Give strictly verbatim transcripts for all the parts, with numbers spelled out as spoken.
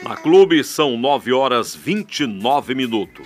Na Clube são nove horas e vinte e nove minutos.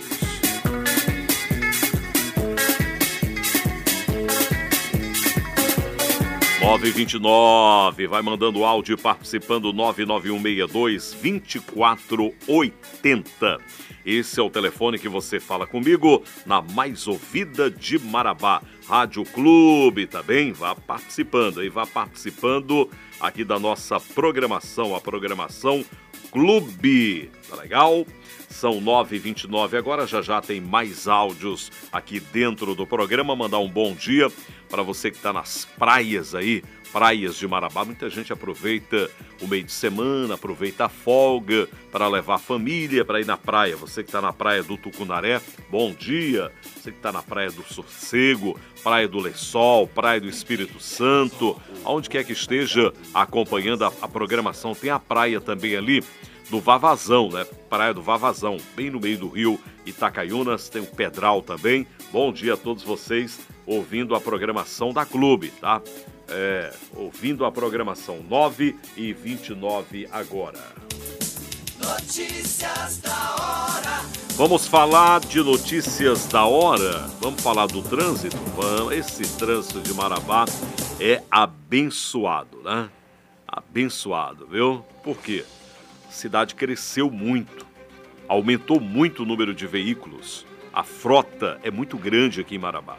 nove e vinte e nove, vai mandando áudio e participando nove nove um seis dois, dois quatro oito zero. Esse é o telefone que você fala comigo na mais ouvida de Marabá, Rádio Clube, tá bem? Vá participando aí, vá participando aqui da nossa programação, a programação Clube, tá legal? São nove e vinte e nove agora, já já tem mais áudios aqui dentro do programa. Mandar um bom dia para você que está nas praias aí, praias de Marabá. Muita gente aproveita o meio de semana, aproveita a folga para levar a família para ir na praia. Você que está na praia do Tucunaré, bom dia. Você que está na praia do Sossego, praia do Lençol, praia do Espírito Santo, aonde quer que esteja acompanhando a, a programação, tem a praia também ali do Vavazão, né? Praia do Vavazão, bem no meio do rio Itacaiunas, tem o Pedral também. Bom dia a todos vocês ouvindo a programação da Clube, tá? É, ouvindo a programação nove e vinte e nove agora. Notícias da hora. Vamos falar de notícias da hora. Vamos falar do trânsito? Vamos. Esse trânsito de Marabá é abençoado, né? Abençoado, viu? Por quê? A cidade cresceu muito, aumentou muito o número de veículos, a frota é muito grande aqui em Marabá.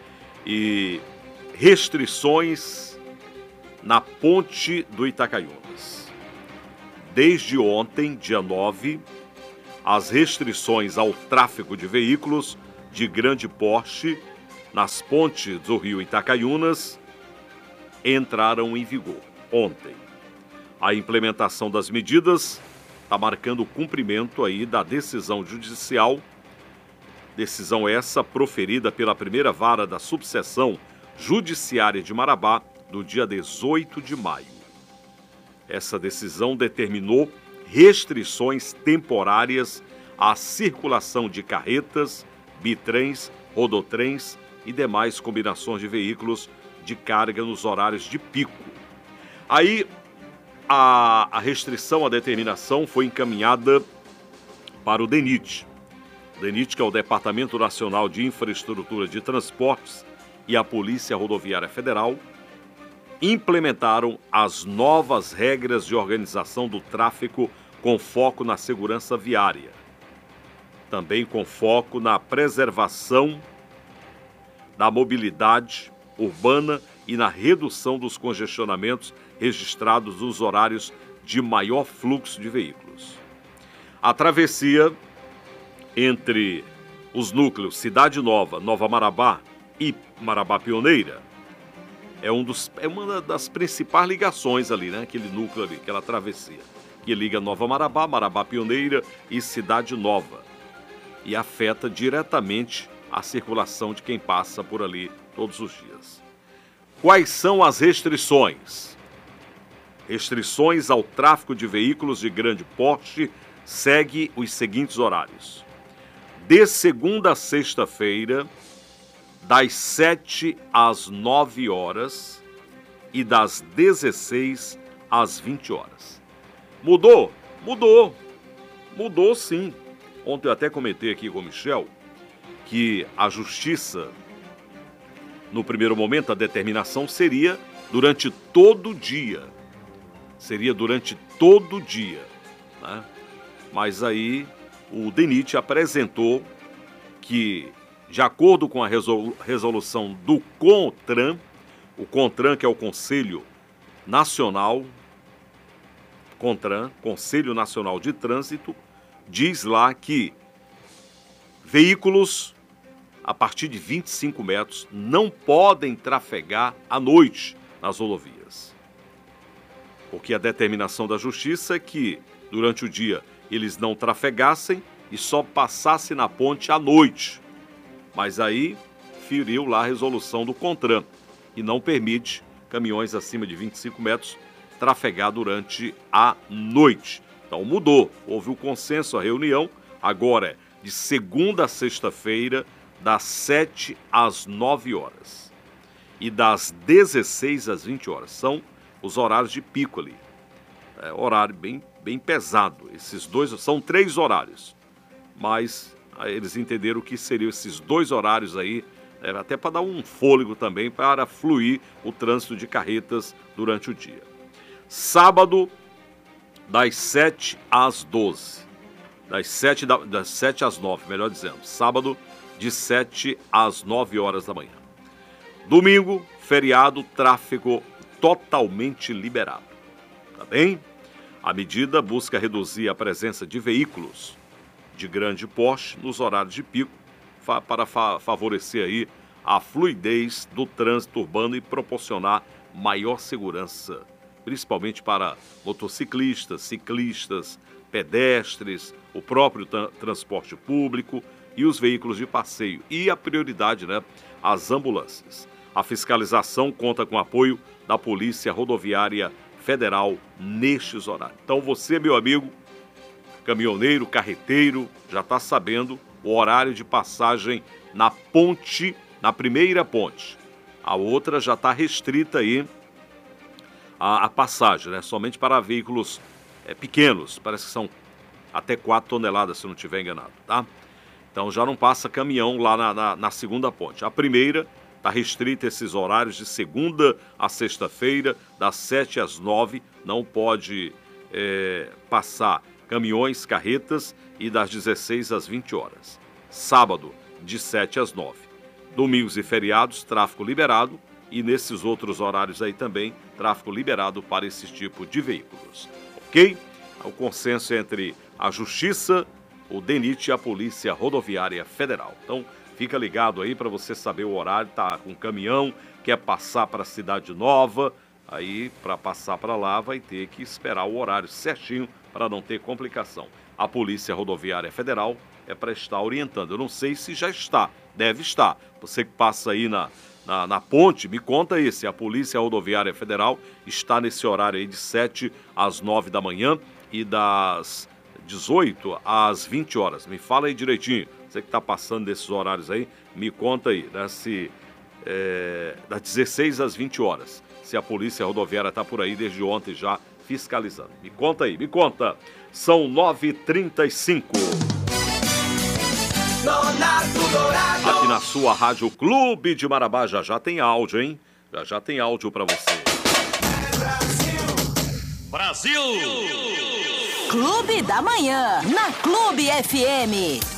E restrições na ponte do Itacaiunas. Desde ontem, dia nove, as restrições ao tráfego de veículos de grande porte nas pontes do rio Itacaiunas entraram em vigor ontem. A implementação das medidas está marcando o cumprimento aí da decisão judicial, decisão essa proferida pela primeira vara da subseção judiciária de Marabá do dia dezoito de maio. Essa decisão determinou restrições temporárias à circulação de carretas, bitrens, rodotrens e demais combinações de veículos de carga nos horários de pico. Aí, A, a restrição, a determinação foi encaminhada para o DENIT. O DENIT, que é o Departamento Nacional de Infraestrutura de Transportes, e a Polícia Rodoviária Federal, implementaram as novas regras de organização do tráfego com foco na segurança viária. Também com foco na preservação da mobilidade urbana e na redução dos congestionamentos registrados nos horários de maior fluxo de veículos. A travessia entre os núcleos Cidade Nova, Nova Marabá e Marabá Pioneira é, um dos, é uma das principais ligações ali, né? Aquele núcleo ali, aquela travessia, que liga Nova Marabá, Marabá Pioneira e Cidade Nova. E afeta diretamente a circulação de quem passa por ali todos os dias. Quais são as restrições? Restrições ao tráfego de veículos de grande porte segue os seguintes horários. De segunda a sexta-feira, das sete às nove horas e das dezesseis às vinte horas. Mudou? Mudou. Mudou sim. Ontem eu até comentei aqui com o Michel que a justiça, no primeiro momento, a determinação seria durante todo o dia. Seria durante todo o dia, né? Mas aí o DENIT apresentou que, de acordo com a resolução do CONTRAN, o CONTRAN, que é o Conselho Nacional, CONTRAN, Conselho Nacional de Trânsito, diz lá que veículos a partir de vinte e cinco metros não podem trafegar à noite nas rodovias. Porque a determinação da justiça é que, durante o dia, eles não trafegassem e só passassem na ponte à noite. Mas aí feriu lá a resolução do CONTRAN e não permite caminhões acima de vinte e cinco metros trafegar durante a noite. Então mudou, houve o consenso, a reunião, agora é de segunda a sexta-feira, das sete às nove horas e das dezesseis às vinte horas. São os horários de pico ali. É horário bem, bem pesado. Esses dois, são três horários, mas aí eles entenderam que seriam esses dois horários aí, é, até para dar um fôlego também, para fluir o trânsito de carretas durante o dia. Sábado, das sete às doze. Das sete, da, das sete às nove, melhor dizendo. Sábado, de sete às nove horas da manhã. Domingo, feriado, tráfego totalmente liberado. Tá bem? A medida busca reduzir a presença de veículos de grande porte nos horários de pico fa- para fa- favorecer aí a fluidez do trânsito urbano e proporcionar maior segurança, principalmente para motociclistas, ciclistas, pedestres, o próprio tra- transporte público e os veículos de passeio. E a prioridade, né, as ambulâncias. A fiscalização conta com apoio da Polícia Rodoviária Federal nestes horários. Então você, meu amigo, caminhoneiro, carreteiro, já está sabendo o horário de passagem na ponte, na primeira ponte. A outra já está restrita aí a, a passagem, né? Somente para veículos é, pequenos, parece que são até quatro toneladas, se não estiver enganado, tá? Então já não passa caminhão lá na, na, na segunda ponte. A primeira está restrita a esses horários de segunda a sexta-feira, das sete às nove, não pode é, passar caminhões, carretas, e das dezesseis às vinte horas. Sábado, de sete às nove. Domingos e feriados, tráfego liberado, e nesses outros horários aí também, tráfego liberado para esse tipo de veículos. Ok? O consenso entre a Justiça, o DENIT e a Polícia Rodoviária Federal. Então, fica ligado aí para você saber o horário, tá com caminhão, quer passar para a Cidade Nova, aí para passar para lá vai ter que esperar o horário certinho para não ter complicação. A Polícia Rodoviária Federal é para estar orientando. Eu não sei se já está, deve estar. Você que passa aí na, na, na ponte, me conta aí se a Polícia Rodoviária Federal está nesse horário aí de sete às nove da manhã e das dezoito às vinte horas. Me fala aí direitinho. Você que está passando desses horários aí, me conta aí, né, se, é, das dezesseis às vinte horas, se a Polícia Rodoviária está por aí desde ontem já fiscalizando. Me conta aí, me conta. São nove e trinta e cinco. Aqui na sua Rádio Clube de Marabá, já já tem áudio, hein? Já já tem áudio para você. Brasil! Clube da Manhã, na Clube F M.